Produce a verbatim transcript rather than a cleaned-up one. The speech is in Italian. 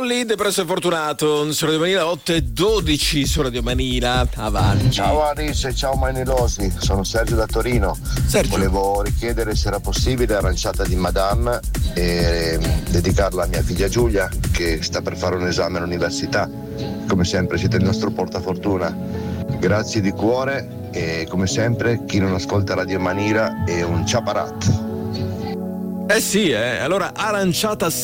Polly, Depresso e Fortunato su Radio Manila, otto e dodici su Radio Manila. Avanti. Ciao Alice, ciao Manilosi, sono Sergio da Torino. Sergio. Volevo richiedere se era possibile Aranciata di Madame e dedicarla a mia figlia Giulia che sta per fare un esame all'università. Come sempre siete il nostro portafortuna. Grazie di cuore e come sempre chi non ascolta Radio Manila è un ciaparat. Eh sì, eh. Allora Aranciata